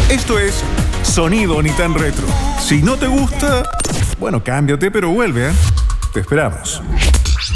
Esto es Sonido Ni Tan Retro. Si no te gusta, bueno, cámbiate, pero vuelve, ¿eh? Te esperamos.